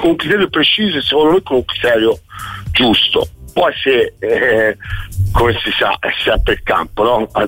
con un criterio preciso e secondo me con un criterio giusto. Poi se come si sa è sempre il campo, no? a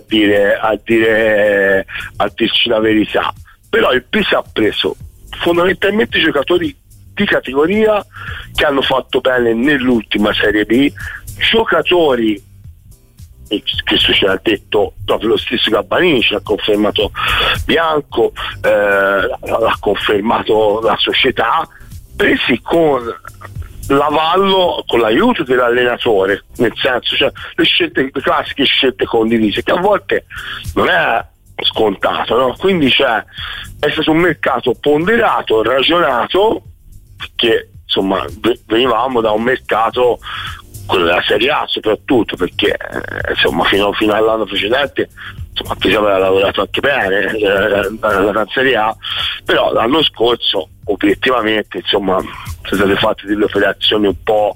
dirci la verità, però il Pisa ha preso fondamentalmente giocatori di categoria che hanno fatto bene nell'ultima Serie B, giocatori, e questo ce l'ha detto proprio lo stesso Gabbanini, ce l'ha confermato Bianco, l'ha confermato la società, presi con l'avallo, con l'aiuto dell'allenatore, nel senso, cioè le classiche scelte condivise, che a volte non è scontato, no? Quindi è stato un mercato ponderato, ragionato, perché insomma venivamo da un mercato, quello della Serie A soprattutto, perché insomma fino all'anno precedente insomma Pisa aveva lavorato anche bene la Serie A, però l'anno scorso obiettivamente insomma sono state fatte delle operazioni un po'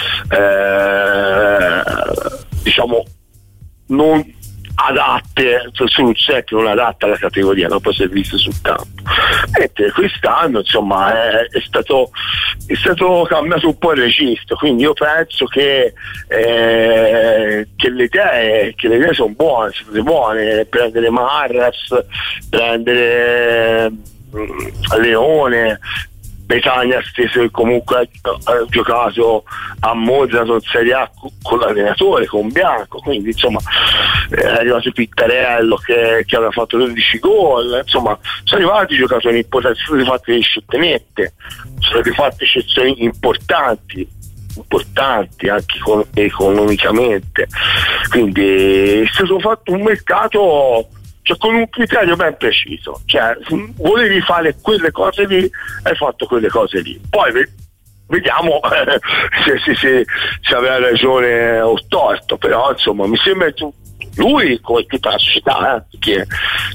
diciamo non adatte, soluzioni che non adatte alla categoria, non può essere viste sul campo. Mentre quest'anno insomma è stato cambiato un po' il registro, quindi io penso che le idee sono buone, prendere Marras, prendere Leone, Betagna stesso, che comunque ha giocato a Monza in Serie A con l'allenatore, con Bianco, quindi insomma è arrivato Pittarello che aveva fatto 12 gol, insomma sono arrivati giocatori importanti, sono state fatte scelte nette, sono state fatte eccezioni importanti anche economicamente, quindi è stato fatto un mercato con un criterio ben preciso, volevi fare quelle cose lì, hai fatto quelle cose lì, poi vediamo se aveva ragione o torto, però insomma mi sembra che lui, come tutta la società, perché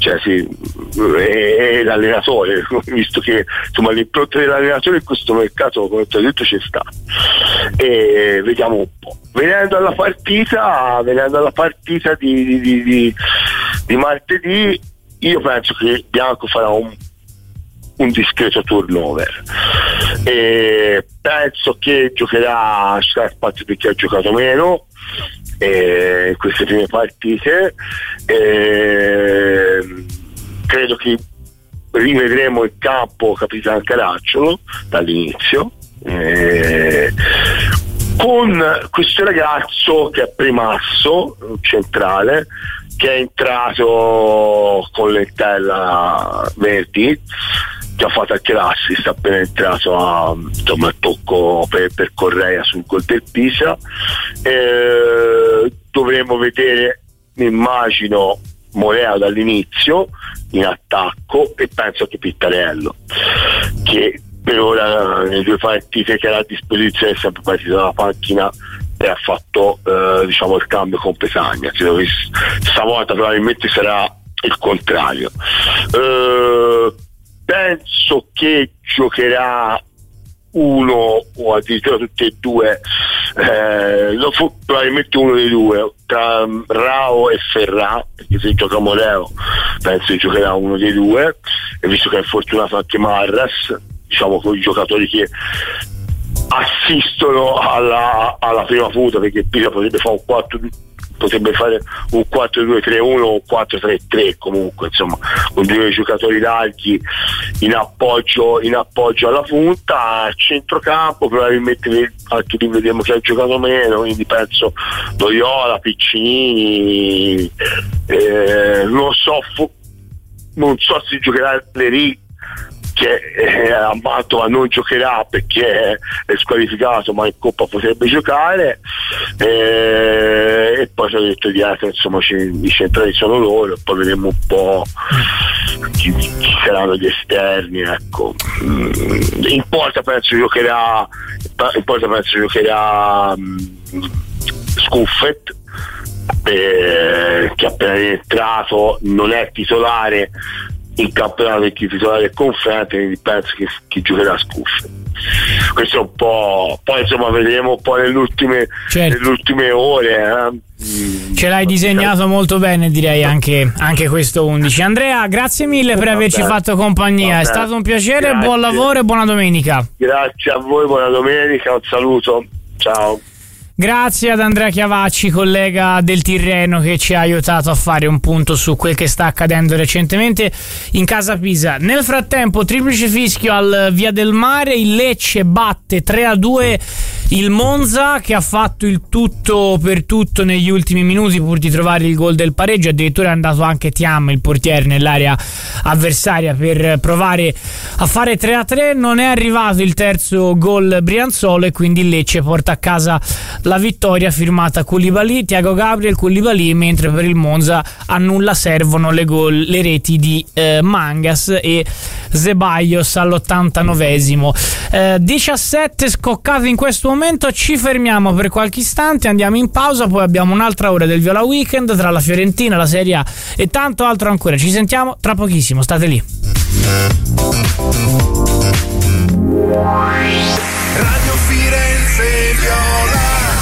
è l'allenatore, visto che insomma l'impronta dell'allenatore in questo mercato, come ti ho detto, c'è sta, e vediamo un po'. Venendo alla partita di martedì, io penso che Bianco farà un discreto turnover, e penso che giocherà, ci sarà spazio perché ha giocato meno in queste prime partite, credo che rivedremo il campo Capitan Caracciolo dall'inizio, con questo ragazzo che è Primasso, centrale, che è entrato con l'entella Verdi, che ha fatto anche l'assist, appena entrato insomma il tocco per Correa sul gol del Pisa. Dovremo vedere, immagino, Morea dall'inizio in attacco, e penso che Pittarello, che per ora nelle due partite che era a disposizione è sempre partito dalla panchina e ha fatto diciamo il cambio con Petagna. Credo che stavolta probabilmente sarà il contrario. Penso che giocherà uno o addirittura tutti e due, probabilmente uno dei due, tra Rao e Ferrà, perché se gioca Moreo penso che giocherà uno dei due, e visto che è fortunato anche Marras, diciamo con i giocatori che assistono alla prima punta, perché Pisa potrebbe fare un 4-2-3-1 o un 4-3-3, comunque insomma con due giocatori larghi in appoggio alla punta. A centrocampo probabilmente anche lì vediamo che ha giocato meno, quindi penso Loyola, Piccinini, non so se giocherà Leri, che a Mantova non giocherà perché è squalificato, ma in Coppa potrebbe giocare, e poi ci ho detto di altro, insomma i centrali sono loro, e poi vedremo un po' chi saranno gli esterni, ecco. In porta penso giocherà Scuffet, che appena entrato non è titolare in campionato, perché il titolare è Conferente, quindi penso che giocherà a Scuffet. Questo è un po', poi insomma vedremo un po' nelle ultime ore. Ce l'hai disegnato molto bene, direi, anche questo 11. Andrea, grazie mille per averci fatto compagnia, è stato un piacere, grazie. Buon lavoro e buona domenica. Grazie a voi, buona domenica, un saluto, ciao. Grazie ad Andrea Chiavacci, collega del Tirreno, che ci ha aiutato a fare un punto su quel che sta accadendo recentemente in casa Pisa. Nel frattempo, triplice fischio al Via del Mare, il Lecce batte 3-2 il Monza, che ha fatto il tutto per tutto negli ultimi minuti pur di trovare il gol del pareggio. Addirittura è andato anche Thiam, il portiere, nell'area avversaria per provare a fare 3-3. Non è arrivato il terzo gol brianzolo e quindi il Lecce porta a casa la vittoria, firmata Koulibaly, Thiago Gabriel, Koulibaly, mentre per il Monza a nulla servono le reti di Mangas e Zeballos all'89esimo. 17 scoccate in questo momento, ci fermiamo per qualche istante, andiamo in pausa, poi abbiamo un'altra ora del Viola Weekend tra la Fiorentina, la Serie A e tanto altro ancora. Ci sentiamo tra pochissimo, state lì. Radio Firenze Viola.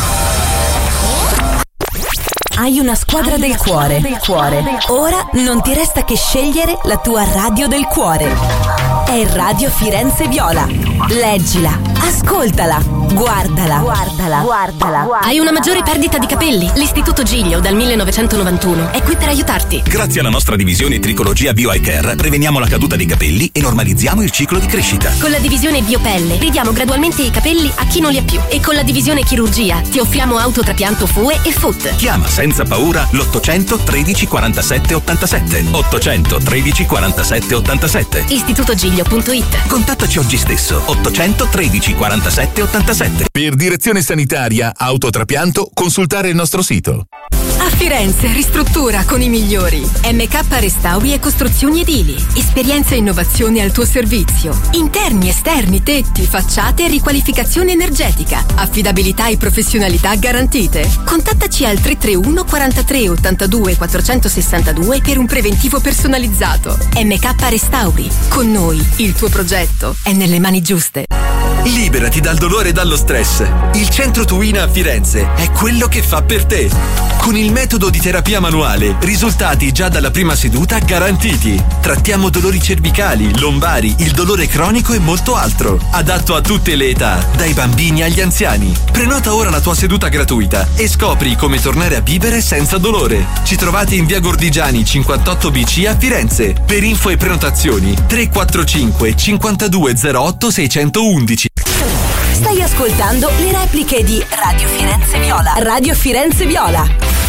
Hai una squadra del cuore. Ora non ti resta che scegliere la tua radio del cuore. È Radio Firenze Viola. Leggila, ascoltala, guardala. Hai una maggiore perdita di capelli? L'Istituto Giglio dal 1991 è qui per aiutarti. Grazie alla nostra divisione Tricologia Bio Eye Care preveniamo la caduta dei capelli e normalizziamo il ciclo di crescita. Con la divisione Biopelle ridiamo gradualmente i capelli a chi non li ha più. E con la divisione Chirurgia ti offriamo autotrapianto FUE e FUT. Chiama senza paura l'800 13 47 87. 800 13 47 87. istitutogiglio.it. Contattaci oggi stesso. 800 13 47 87. Per direzione sanitaria, autotrapianto, consultare il nostro sito. A Firenze ristruttura con i migliori. MK Restauri e Costruzioni Edili. Esperienza e innovazione al tuo servizio. Interni, esterni, tetti, facciate e riqualificazione energetica. Affidabilità e professionalità garantite. Contattaci al 331 43 82 462 per un preventivo personalizzato. MK Restauri. Con noi il tuo progetto è nelle mani giuste. Liberati dal dolore e dallo stress. Il Centro Tuina a Firenze è quello che fa per te. Con il metodo di terapia manuale, risultati già dalla prima seduta garantiti. Trattiamo dolori cervicali, lombari, il dolore cronico e molto altro. Adatto a tutte le età, dai bambini agli anziani. Prenota ora la tua seduta gratuita e scopri come tornare a vivere senza dolore. Ci trovate in via Gordigiani 58BC a Firenze. Per info e prenotazioni 345 5208 611. Stai ascoltando le repliche di Radio Firenze Viola. Radio Firenze Viola.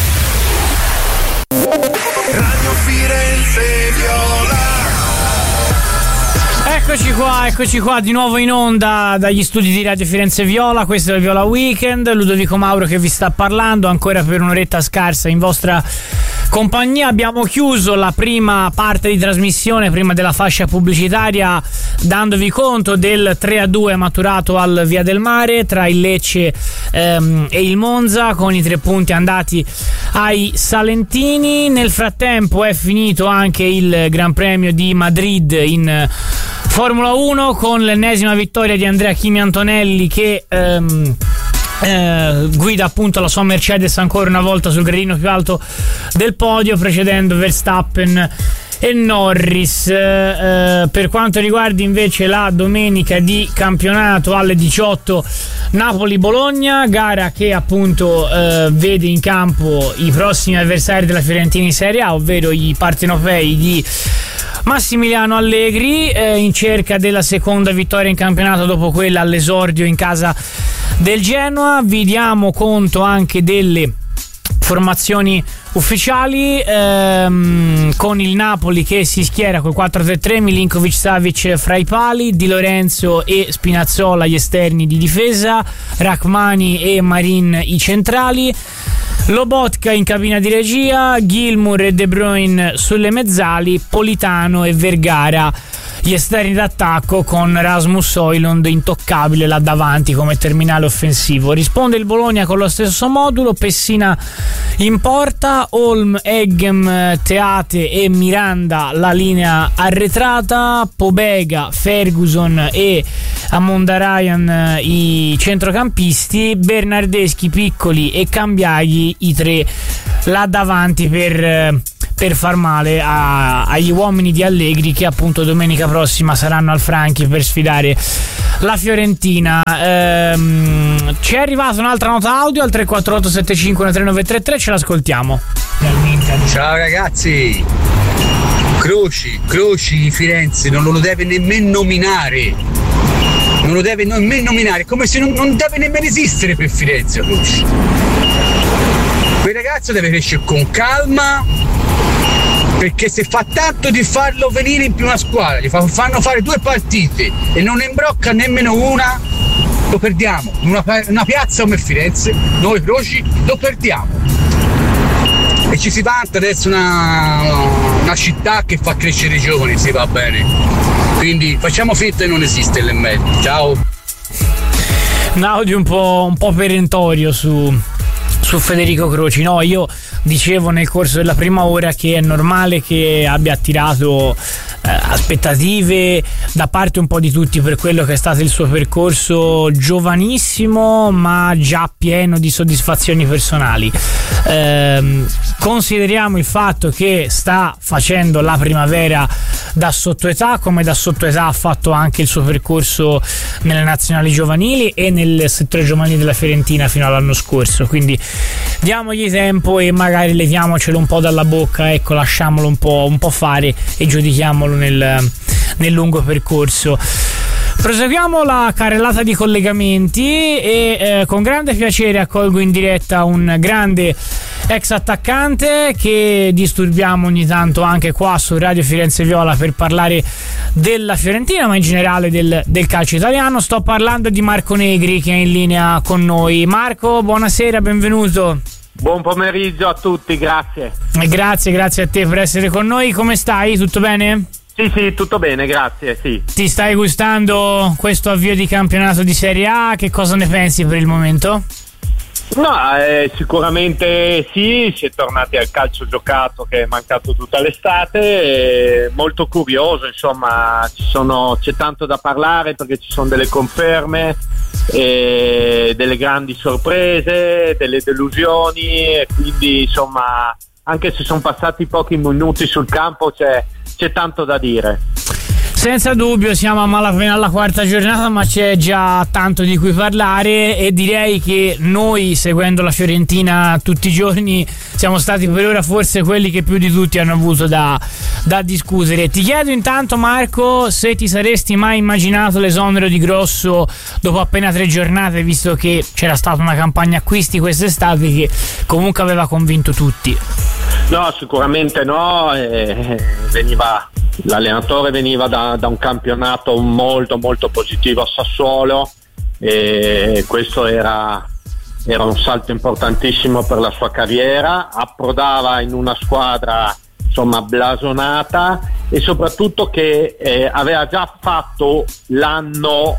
Radio Firenze Viola. Eccoci qua di nuovo in onda dagli studi di Radio Firenze Viola. Questo è il Viola Weekend, Ludovico Mauro che vi sta parlando ancora per un'oretta scarsa in vostra compagnia. Abbiamo chiuso la prima parte di trasmissione prima della fascia pubblicitaria dandovi conto del 3-2 maturato al Via del Mare tra il Lecce e il Monza, con i 3 punti andati ai salentini. Nel frattempo è finito anche il Gran Premio di Madrid in Formula 1 con l'ennesima vittoria di Andrea Kimi Antonelli che guida appunto la sua Mercedes ancora una volta sul gradino più alto del podio, precedendo Verstappen e Norris. Per quanto riguarda invece la domenica di campionato alle 18, Napoli-Bologna, gara che appunto vede in campo i prossimi avversari della Fiorentina in Serie A, ovvero i partenopei di Massimiliano Allegri, in cerca della seconda vittoria in campionato dopo quella all'esordio in casa del Genoa. Vi diamo conto anche delle formazioni ufficiali, con il Napoli che si schiera col 4-3-3, Milinkovic-Savic fra i pali, Di Lorenzo e Spinazzola gli esterni di difesa, Rachmani e Marin i centrali, Lobotka in cabina di regia, Gilmour e De Bruyne sulle mezzali, Politano e Vergara gli esterni d'attacco, con Rasmus Højlund intoccabile là davanti come terminale offensivo. Risponde il Bologna con lo stesso modulo: Pessina in porta, Holm, Eggem, Teate e Miranda la linea arretrata, Pobega, Ferguson e Amondarayan i centrocampisti, Bernardeschi, Piccoli e Cambiaghi i 3 là davanti per far male agli uomini di Allegri, che appunto domenica prossima saranno al Franchi per sfidare la Fiorentina. Ci è arrivata un'altra nota audio al 348 75 3933, ce l'ascoltiamo. Ciao ragazzi, Croci di Firenze non lo deve nemmeno nominare, come se non deve nemmeno esistere per Firenze Croci. Quel ragazzo deve crescere con calma, perché se fa tanto di farlo venire in prima squadra, gli fanno fare 2 partite e non ne imbrocca nemmeno una, lo perdiamo. Una piazza come Firenze, noi Croci lo perdiamo. E ci si vanta adesso una città che fa crescere i giovani, sì, va bene. Quindi facciamo finta che non esiste l'Emmed. Ciao. Un audio un po' perentorio su Federico Croci. No, io dicevo nel corso della prima ora che è normale che abbia attirato aspettative da parte un po' di tutti per quello che è stato il suo percorso giovanissimo, ma già pieno di soddisfazioni personali. Consideriamo il fatto che sta facendo la primavera da sottoetà, come da sottoetà ha fatto anche il suo percorso nelle nazionali giovanili e nel settore giovanile della Fiorentina fino all'anno scorso, quindi diamogli tempo e magari leviamocelo un po' dalla bocca, ecco, lasciamolo un po' fare e giudichiamolo nel lungo percorso. Proseguiamo la carrellata di collegamenti e con grande piacere accolgo in diretta un grande ex attaccante che disturbiamo ogni tanto anche qua su Radio Firenze Viola per parlare della Fiorentina, ma in generale del calcio italiano. Sto parlando di Marco Negri, che è in linea con noi. Marco, buonasera, benvenuto. Buon pomeriggio a tutti, grazie. Grazie a te per essere con noi. Come stai? Tutto bene? Sì, tutto bene, grazie, sì. Ti stai gustando questo avvio di campionato di Serie A? Che cosa ne pensi per il momento? No, sicuramente sì, si è tornati al calcio giocato che è mancato tutta l'estate, molto curioso, insomma, c'è tanto da parlare perché ci sono delle conferme, delle grandi sorprese, delle delusioni, e quindi insomma, anche se sono passati pochi minuti sul campo c'è tanto da dire. Senza dubbio siamo a malapena alla 4ª giornata, ma c'è già tanto di cui parlare e direi che noi, seguendo la Fiorentina tutti i giorni, siamo stati per ora forse quelli che più di tutti hanno avuto da discutere. Ti chiedo intanto, Marco, se ti saresti mai immaginato l'esonero di Grosso dopo appena 3 giornate, visto che c'era stata una campagna acquisti quest'estate che comunque aveva convinto tutti. No, sicuramente no, l'allenatore veniva da un campionato molto molto positivo a Sassuolo e questo era un salto importantissimo per la sua carriera. Approdava in una squadra insomma blasonata e soprattutto che aveva già fatto l'anno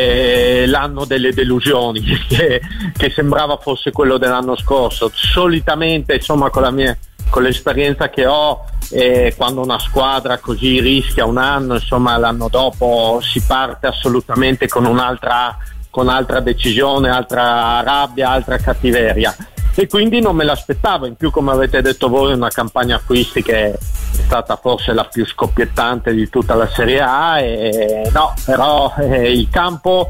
delle delusioni che sembrava fosse quello dell'anno scorso. Solitamente insomma con l'esperienza che ho, quando una squadra così rischia un anno, insomma l'anno dopo si parte assolutamente con un'altra decisione, altra rabbia, altra cattiveria, e quindi non me l'aspettavo. In più, come avete detto voi, una campagna acquisti che è stata forse la più scoppiettante di tutta la Serie A, però il campo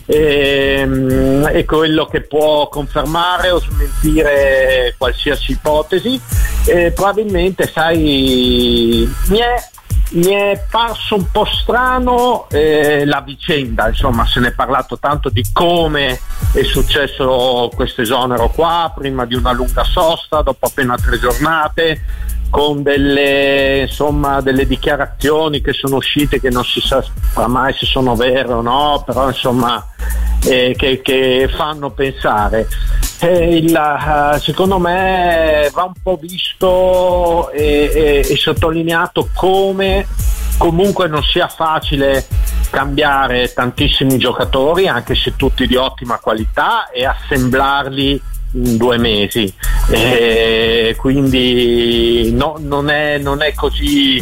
è quello che può confermare o smentire qualsiasi ipotesi. Probabilmente, sai, mi è parso un po' strano la vicenda, insomma, se ne è parlato tanto di come è successo questo esonero qua, prima di una lunga sosta, dopo appena 3 giornate, con delle dichiarazioni che sono uscite che non si sa mai se sono vere o no, però insomma che fanno pensare. Secondo me va un po' visto e sottolineato come comunque non sia facile cambiare tantissimi giocatori, anche se tutti di ottima qualità, e assemblarli in 2 mesi, quindi non è così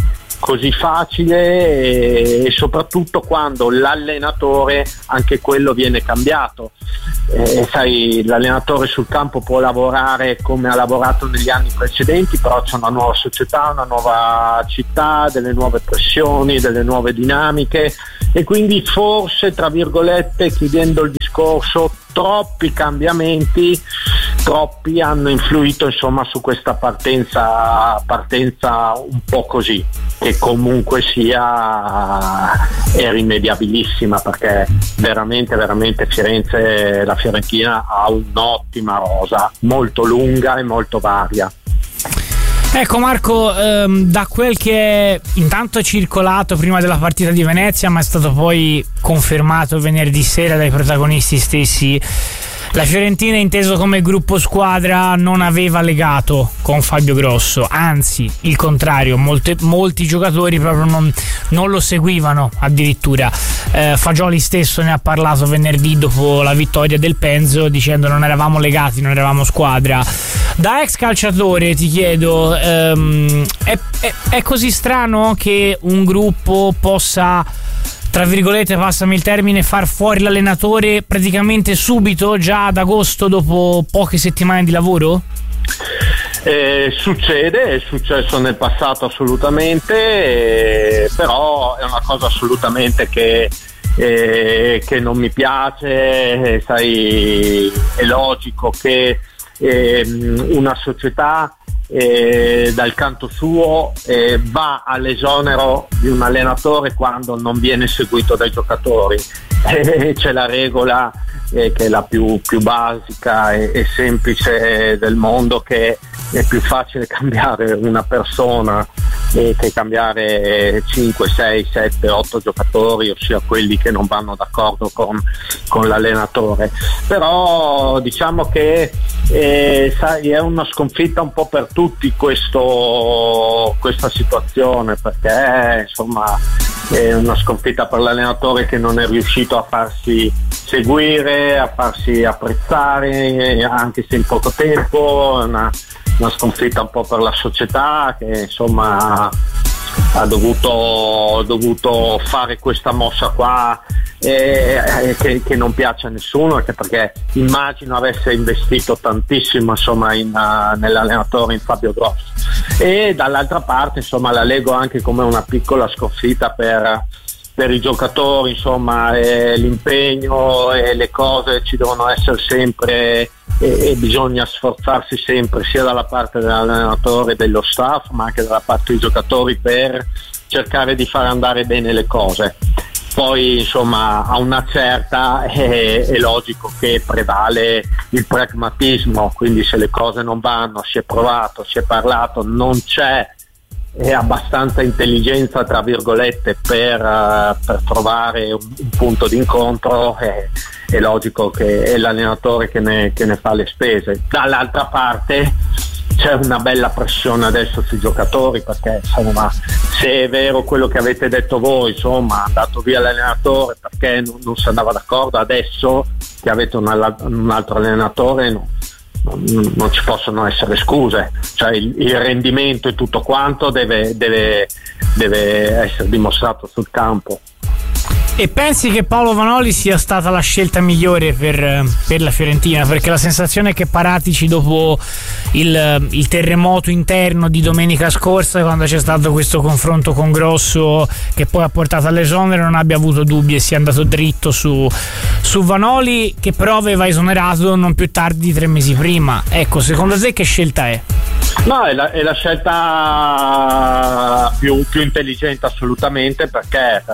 così facile, e soprattutto quando l'allenatore, anche quello viene cambiato. Sai, l'allenatore sul campo può lavorare come ha lavorato negli anni precedenti, però c'è una nuova società, una nuova città, delle nuove pressioni, delle nuove dinamiche, e quindi forse, tra virgolette, chiudendo il discorso, troppi cambiamenti, troppi hanno influito insomma su questa partenza un po' così, che comunque sia è rimediabilissima, perché veramente Firenze, la Fiorentina ha un'ottima rosa, molto lunga e molto varia. Ecco Marco, da quel che intanto è circolato prima della partita di Venezia, ma è stato poi confermato venerdì sera dai protagonisti stessi, la Fiorentina, inteso come gruppo squadra, non aveva legato con Fabio Grosso, anzi il contrario, molti giocatori proprio non lo seguivano addirittura. Fagioli stesso ne ha parlato venerdì dopo la vittoria del Penzo, dicendo non eravamo legati, non eravamo squadra. Da ex calciatore ti chiedo, è così strano che un gruppo possa, tra virgolette, passami il termine, far fuori l'allenatore praticamente subito, già ad agosto, dopo poche settimane di lavoro? Succede, è successo nel passato assolutamente, però è una cosa assolutamente che non mi piace. Sai, è logico che una società dal canto suo va all'esonero di un allenatore quando non viene seguito dai giocatori. C'è la regola che è la più basica e semplice del mondo, che è più facile cambiare una persona che cambiare 5, 6, 7, 8 giocatori, ossia quelli che non vanno d'accordo con l'allenatore. Però diciamo che sai, è una sconfitta un po' per tutti questa situazione, perché insomma è una sconfitta per l'allenatore che non è riuscito a farsi seguire, a farsi apprezzare, anche se in poco tempo. È una sconfitta un po' per la società, che insomma ha dovuto fare questa mossa qua, che non piace a nessuno, anche perché immagino avesse investito tantissimo insomma nell'allenatore, in Fabio Grosso. E dall'altra parte insomma la leggo anche come una piccola sconfitta per i giocatori, insomma, l'impegno e le cose ci devono essere sempre, e bisogna sforzarsi sempre, sia dalla parte dell'allenatore e dello staff, ma anche dalla parte dei giocatori, per cercare di far andare bene le cose. Poi insomma a una certa è logico che prevale il pragmatismo, quindi se le cose non vanno, si è provato, si è parlato, non c'è abbastanza intelligenza, tra virgolette, per trovare un punto d'incontro, è logico che è l'allenatore che ne fa le spese. Dall'altra parte c'è una bella pressione adesso sui giocatori, perché insomma, se è vero quello che avete detto voi, insomma, è andato via l'allenatore perché non si andava d'accordo, adesso che avete un altro allenatore non ci possono essere scuse, cioè il rendimento e tutto quanto deve essere dimostrato sul campo. E pensi che Paolo Vanoli sia stata la scelta migliore per la Fiorentina? Perché la sensazione è che Paratici, dopo il terremoto interno di domenica scorsa, quando c'è stato questo confronto con Grosso che poi ha portato all'esonero, non abbia avuto dubbi e sia andato dritto su Vanoli, che però aveva esonerato non più tardi di 3 mesi prima. Ecco, secondo te che scelta è? No, è la scelta più intelligente assolutamente, perché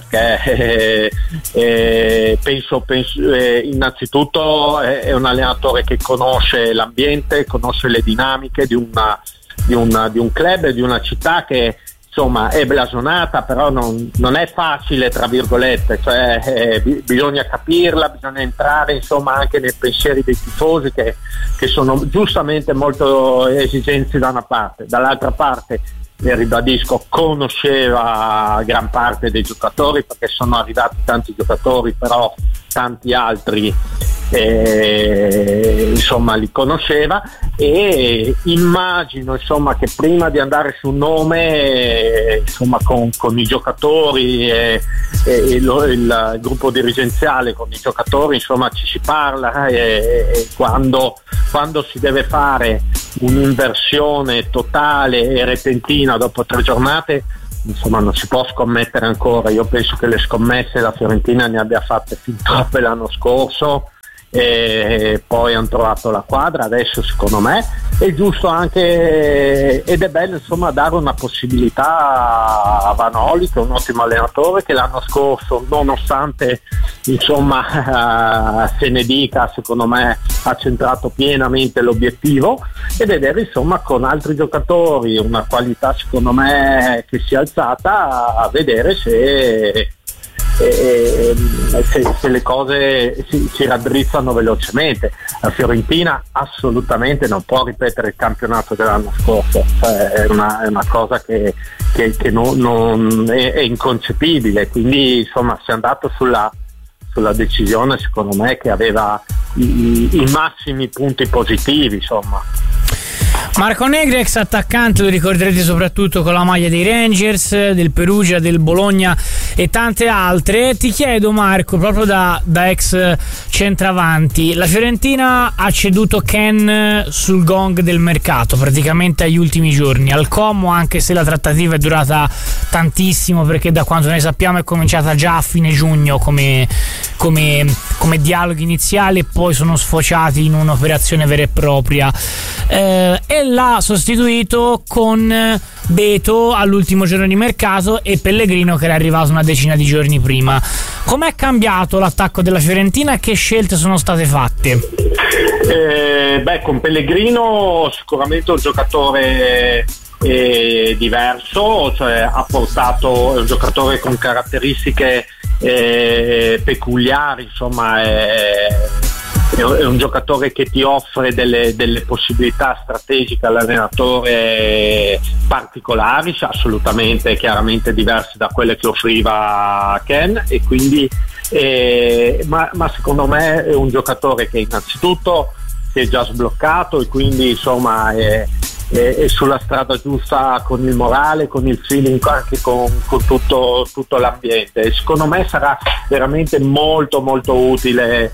penso innanzitutto è un allenatore che conosce l'ambiente, conosce le dinamiche di un club e di una città che insomma è blasonata, però non è facile, tra virgolette, cioè bisogna capirla, bisogna entrare insomma anche nei pensieri dei tifosi che sono giustamente molto esigenti da una parte, dall'altra parte ribadisco, conosceva gran parte dei giocatori, perché sono arrivati tanti giocatori, però tanti altri insomma li conosceva, e immagino insomma che prima di andare sul nome insomma con i giocatori e il gruppo dirigenziale, con i giocatori insomma ci si parla, e quando si deve fare un'inversione totale e repentina dopo 3 giornate, insomma non si può scommettere ancora. Io penso che le scommesse la Fiorentina ne abbia fatte fin troppe l'anno scorso, e poi hanno trovato la quadra. Adesso secondo me è giusto anche, ed è bello insomma dare una possibilità a Vanoli, che è un ottimo allenatore, che l'anno scorso, nonostante insomma se ne dica, secondo me ha centrato pienamente l'obiettivo, e vedere insomma con altri giocatori una qualità secondo me che si è alzata, a vedere se le cose si raddrizzano velocemente. La Fiorentina assolutamente non può ripetere il campionato dell'anno scorso, è una cosa che non è inconcepibile, quindi insomma si è andato sulla decisione secondo me che aveva i massimi punti positivi, insomma. Marco Negri, ex attaccante, lo ricorderete soprattutto con la maglia dei Rangers, del Perugia, del Bologna e tante altre. Ti chiedo, Marco, proprio da ex centravanti, la Fiorentina ha ceduto Ken sul gong del mercato praticamente agli ultimi giorni al Como, anche se la trattativa è durata tantissimo, perché da quanto ne sappiamo è cominciata già a fine giugno come dialoghi iniziali, e poi sono sfociati in un'operazione vera e propria, e l'ha sostituito con Beto all'ultimo giorno di mercato e Pellegrino, che era arrivato una decina di giorni prima. Com'è cambiato l'attacco della Fiorentina? Che scelte sono state fatte? Con Pellegrino sicuramente un giocatore diverso, cioè è un giocatore con caratteristiche peculiari, insomma è un giocatore che ti offre delle possibilità strategiche all'allenatore particolari, assolutamente, chiaramente diverse da quelle che offriva Ken, e quindi ma secondo me è un giocatore che innanzitutto si è già sbloccato, e quindi insomma è sulla strada giusta con il morale, con il feeling, anche con tutto l'ambiente, e secondo me sarà veramente molto molto utile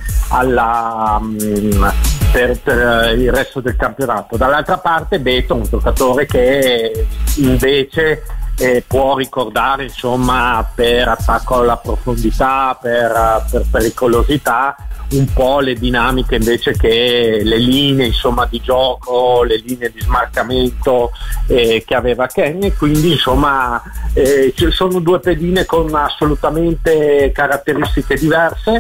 per il resto del campionato. Dall'altra parte Beto, un giocatore che invece può ricordare insomma per attacco alla profondità, per pericolosità, un po' le dinamiche invece che le linee insomma di gioco, le linee di smarcamento che aveva Ken, e quindi insomma ci sono due pedine con assolutamente caratteristiche diverse,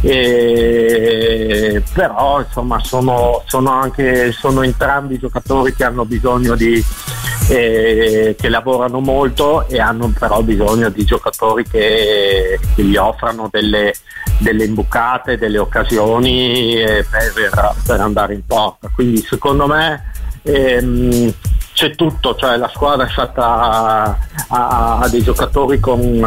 però insomma sono entrambi giocatori che hanno bisogno che lavorano molto, e hanno però bisogno di giocatori che gli offrano delle imbucate, delle occasioni per andare in porta. Quindi secondo me c'è tutto, cioè la squadra è fatta a dei giocatori con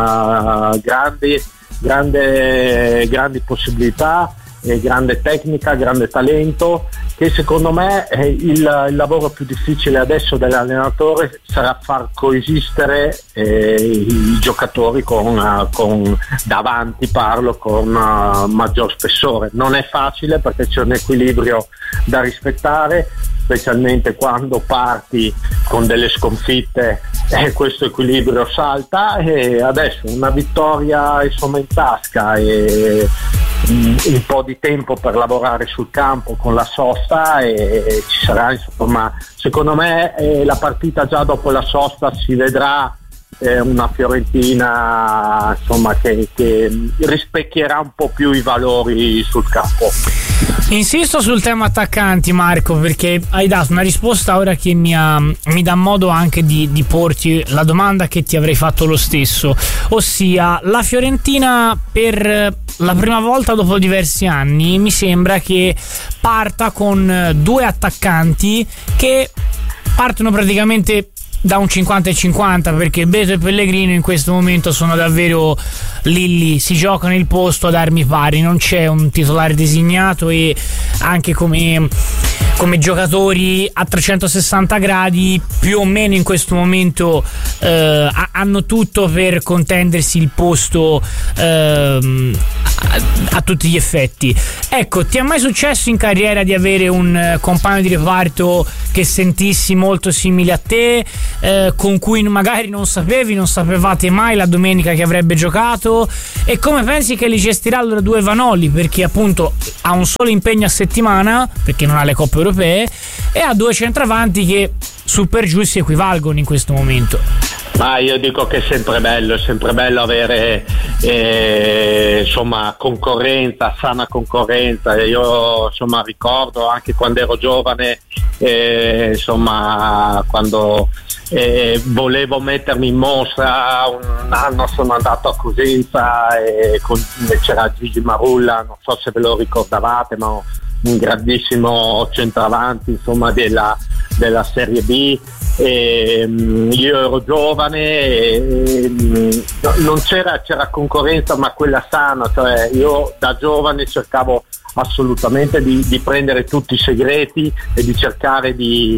grandi possibilità, grande tecnica, grande talento, che secondo me il lavoro più difficile adesso dell'allenatore sarà far coesistere i giocatori con davanti, parlo, con maggior spessore. Non è facile, perché c'è un equilibrio da rispettare, specialmente quando parti con delle sconfitte, questo equilibrio salta, e adesso una vittoria insomma in tasca e un po' di tempo per lavorare sul campo con la sosta, e ci sarà insomma, secondo me la partita già dopo la sosta si vedrà una Fiorentina insomma che rispecchierà un po' più i valori sul campo. Insisto sul tema attaccanti, Marco, perché hai dato una risposta ora che mi dà modo anche di porti la domanda che ti avrei fatto lo stesso, ossia la Fiorentina per la prima volta dopo diversi anni mi sembra che parta con due attaccanti che partono praticamente da un 50-50, perché Beto e Pellegrino in questo momento sono davvero lì, si giocano il posto ad armi pari, non c'è un titolare designato, e anche come giocatori a 360 gradi più o meno in questo momento hanno tutto per contendersi il posto a tutti gli effetti. Ecco, ti è mai successo in carriera di avere un compagno di reparto che sentissi molto simile a te, con cui magari non sapevate mai la domenica che avrebbe giocato? E come pensi che li gestirà allora due Vanoli, perché appunto ha un solo impegno a settimana perché non ha le coppe europee, e ha due centravanti che su per giù si equivalgono in questo momento? Ma io dico che è sempre bello avere insomma concorrenza, sana concorrenza. Io insomma ricordo anche quando ero giovane, insomma quando volevo mettermi in mostra, un anno sono andato a Cosenza e c'era Gigi Marulla, non so se ve lo ricordavate, ma un grandissimo centravanti insomma della Serie B. Io ero giovane e non c'era concorrenza, ma quella sana, cioè io da giovane cercavo assolutamente di prendere tutti i segreti e di cercare di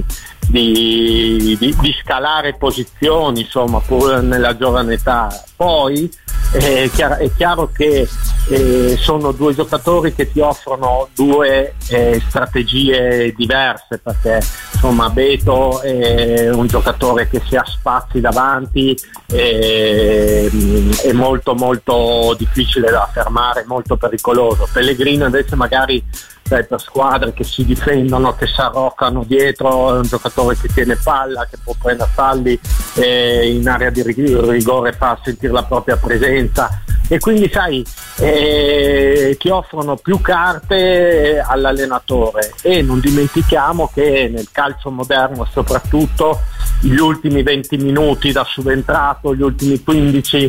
scalare posizioni, insomma, pur nella giovane età. Poi è chiaro che sono due giocatori che ti offrono due strategie diverse, perché insomma Beto è un giocatore che se ha spazi davanti è molto molto difficile da fermare, molto pericoloso. Pellegrino invece magari per squadre che si difendono, che si arroccano dietro, è un giocatore che tiene palla, che può prendere falli in area di rigore, fa sentire la propria presenza, e quindi sai ti offrono più carte all'allenatore. E non dimentichiamo che nel calcio moderno soprattutto gli ultimi 20 minuti da subentrato, gli ultimi 15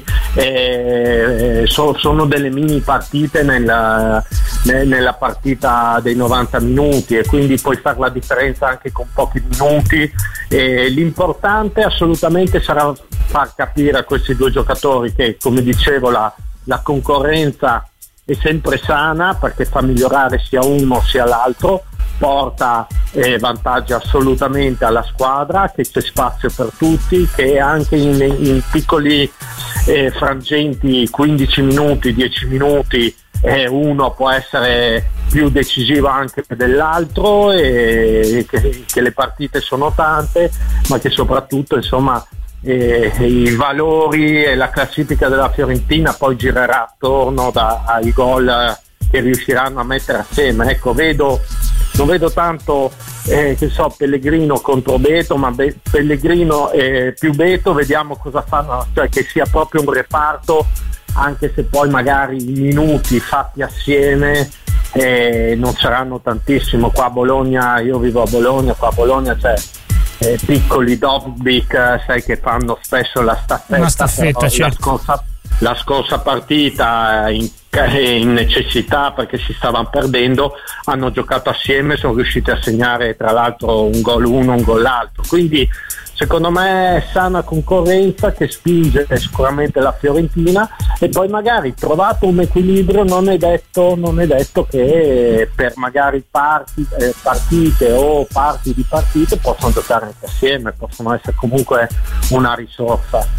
sono delle mini partite nella partita dei 90 minuti, e quindi puoi fare la differenza anche con pochi minuti. L'importante assolutamente sarà far capire a questi due giocatori che, come dicevo, la concorrenza è sempre sana, perché fa migliorare sia uno sia l'altro, porta vantaggi assolutamente alla squadra, che c'è spazio per tutti, che anche in piccoli frangenti, 15 minuti, 10 minuti, uno può essere più decisivo anche dell'altro, e che le partite sono tante, ma che soprattutto insomma i valori e la classifica della Fiorentina poi girerà attorno ai gol che riusciranno a mettere assieme. Ecco, non vedo tanto Pellegrino contro Beto, ma Pellegrino più Beto, vediamo cosa fanno, cioè che sia proprio un reparto, anche se poi magari i minuti fatti assieme non saranno tantissimo. Qua a Bologna, io vivo a Bologna, qua a Bologna c'è piccoli Dovbyk, sai, che fanno spesso la staffetta, certo. La scorsa partita in necessità, perché si stavano perdendo, hanno giocato assieme, sono riusciti a segnare tra l'altro un gol uno, un gol l'altro. Quindi secondo me è sana concorrenza che spinge sicuramente la Fiorentina, e poi magari trovato un equilibrio non è detto che per magari partite o parti di partite possono giocare anche assieme, possono essere comunque una risorsa.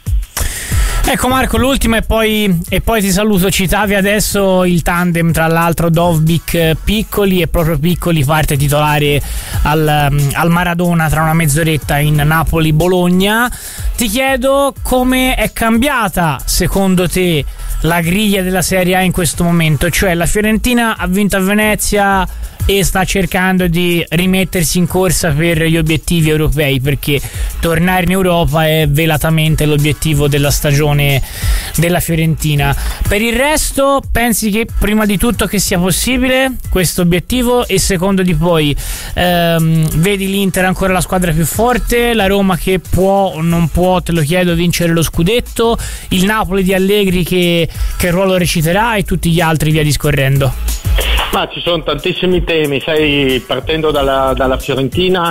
Ecco Marco, l'ultima e poi ti saluto. Citavi adesso il tandem tra l'altro Dovbyk Piccoli, e proprio Piccoli parte titolare al Maradona tra una mezz'oretta in Napoli-Bologna. Ti chiedo come è cambiata secondo te la griglia della Serie A in questo momento, cioè la Fiorentina ha vinto a Venezia e sta cercando di rimettersi in corsa per gli obiettivi europei, perché tornare in Europa è velatamente l'obiettivo della stagione della Fiorentina. Per il resto, pensi che prima di tutto che sia possibile questo obiettivo, e secondo di poi vedi l'Inter ancora la squadra più forte, la Roma che può o non può, te lo chiedo, vincere lo scudetto, il Napoli di Allegri che ruolo reciterà, e tutti gli altri via discorrendo? Ma ci sono tantissimi temi, sai, partendo dalla Fiorentina,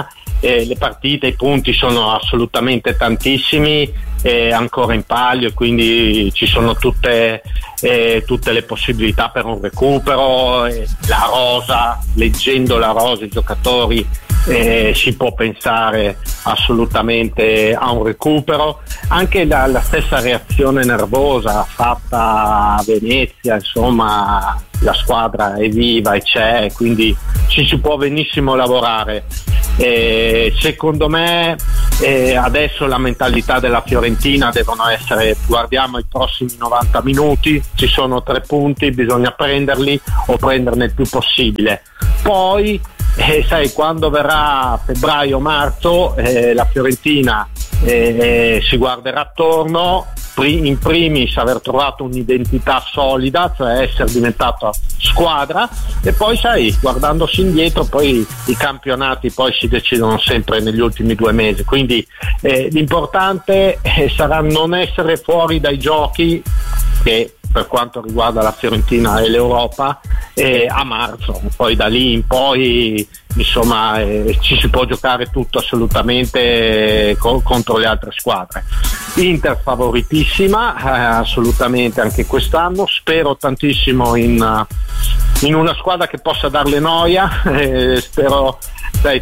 le partite, i punti sono assolutamente tantissimi, ancora in palio, e quindi ci sono tutte le possibilità per un recupero. La rosa, leggendo la rosa, i giocatori, si può pensare assolutamente a un recupero. Anche la stessa reazione nervosa fatta a Venezia, insomma, la squadra è viva e c'è, quindi ci si può benissimo lavorare. Secondo me adesso la mentalità della Fiorentina devono essere: guardiamo i prossimi 90 minuti, ci sono 3 punti, bisogna prenderli o prenderne il più possibile. Poi sai, quando verrà febbraio-marzo, la Fiorentina si guarderà attorno, in primis aver trovato un'identità solida, cioè essere diventato squadra, e poi sai, guardandosi indietro, poi i campionati poi si decidono sempre negli ultimi 2 mesi, quindi l'importante sarà non essere fuori dai giochi, che per quanto riguarda la Fiorentina e l'Europa, a marzo. Poi da lì in poi, insomma, ci si può giocare tutto assolutamente contro le altre squadre. Inter favoritissima, assolutamente anche quest'anno. Spero tantissimo in una squadra che possa darle noia. Spero, sai,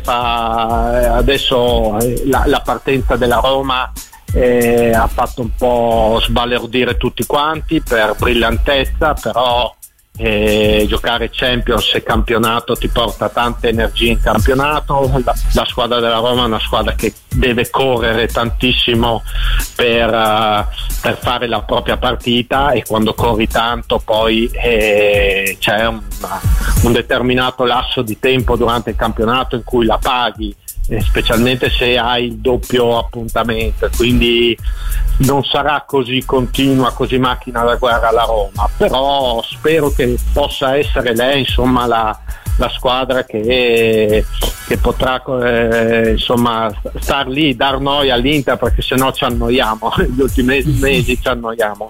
adesso la partenza della Roma ha fatto un po' sbalordire tutti quanti per brillantezza, però giocare Champions e campionato ti porta tante energie in campionato. La squadra della Roma è una squadra che deve correre tantissimo per fare la propria partita, e quando corri tanto poi c'è un determinato lasso di tempo durante il campionato in cui la paghi, specialmente se hai il doppio appuntamento, quindi non sarà così continua, così macchina da guerra la Roma, però spero che possa essere lei, insomma, la squadra che potrà insomma star lì, dar noia all'Inter, perché sennò ci annoiamo, gli ultimi mesi ci annoiamo.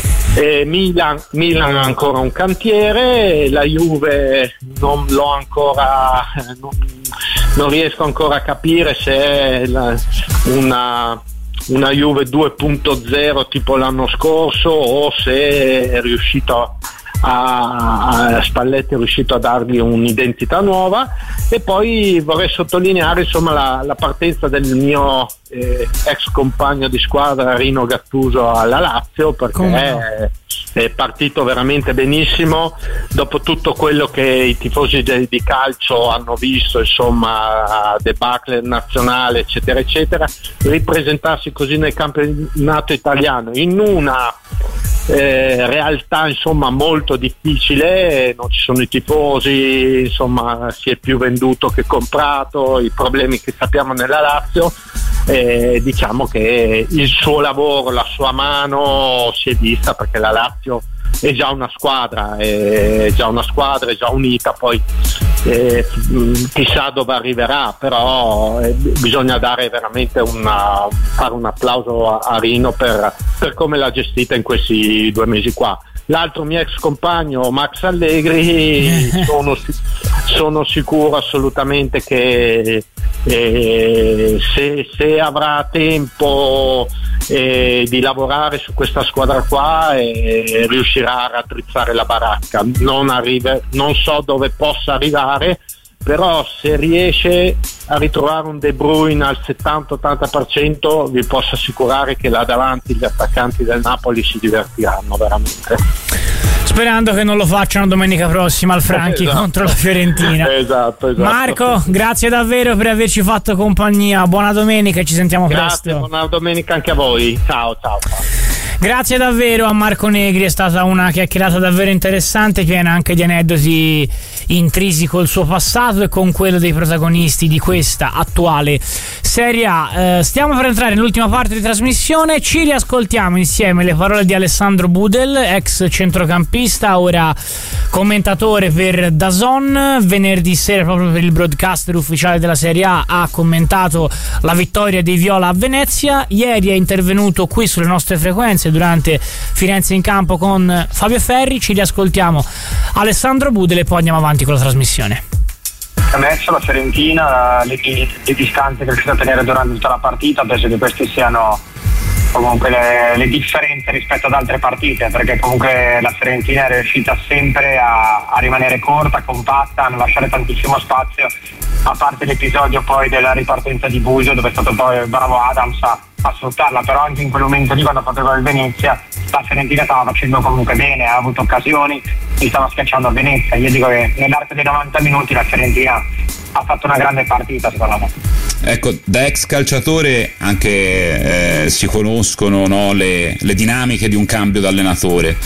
Milan ha ancora un cantiere, la Juve non riesco ancora a capire se è una Juve 2.0 tipo l'anno scorso, o se è riuscito Spalletti è riuscito a dargli un'identità nuova. E poi vorrei sottolineare, insomma, la partenza del mio ex compagno di squadra Rino Gattuso alla Lazio, perché è partito veramente benissimo dopo tutto quello che i tifosi di calcio hanno visto, insomma, debacle nazionale eccetera eccetera. Ripresentarsi così nel campionato italiano in una realtà, insomma, molto difficile, non ci sono i tifosi, insomma, si è più venduto che comprato, i problemi che sappiamo nella Lazio, diciamo che il suo lavoro, la sua mano si è vista, perché la Lazio è già una squadra, è già unita, poi chissà dove arriverà, però bisogna dare veramente fare un applauso a Rino per come l'ha gestita in questi 2 mesi qua. L'altro mio ex compagno Max Allegri, sono sicuro assolutamente che se avrà tempo di lavorare su questa squadra qua, riuscirà a raddrizzare la baracca. Non so dove possa arrivare, però se riesce a ritrovare un De Bruyne al 70-80%, vi posso assicurare che là davanti gli attaccanti del Napoli si divertiranno veramente. Sperando che non lo facciano domenica prossima al Franchi contro la Fiorentina. Esatto. Marco, grazie davvero per averci fatto compagnia. Buona domenica e ci sentiamo presto. Buona domenica anche a voi. Ciao. Grazie davvero a Marco Negri, è stata una chiacchierata davvero interessante, piena anche di aneddoti intrisi col suo passato e con quello dei protagonisti di questa attuale Serie A. Stiamo per entrare nell'ultima parte di trasmissione, ci riascoltiamo insieme le parole di Alessandro Budel, ex centrocampista, ora commentatore per DAZN. Venerdì sera, proprio per il broadcaster ufficiale della Serie A, ha commentato la vittoria dei Viola a Venezia. Ieri è intervenuto qui sulle nostre frequenze durante Firenze in campo con Fabio Ferri. Ci riascoltiamo Alessandro Budel e poi andiamo avanti con la trasmissione. messo la Fiorentina, le distanze che è riuscita a tenere durante tutta la partita, penso che queste siano comunque le differenze rispetto ad altre partite, perché comunque la Fiorentina è riuscita sempre a rimanere corta, compatta, a non lasciare tantissimo spazio, a parte l'episodio poi della ripartenza di Busio, dove è stato poi bravo Adams a sfruttarla, però anche in quel momento lì, quando ha fatto gol Venezia, la Fiorentina stava facendo comunque bene, ha avuto occasioni, si stava schiacciando a Venezia. Io dico che nell'arco dei 90 minuti la Fiorentina ha fatto una grande partita, secondo me. Ecco, da ex calciatore anche si conoscono, no, le dinamiche di un cambio d'allenatore.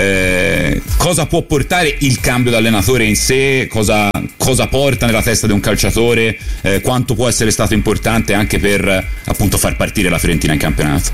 Cosa può portare il cambio d'allenatore in sé? Cosa porta nella testa di un calciatore? Quanto può essere stato importante anche per appunto far partire la Fiorentina in campionato?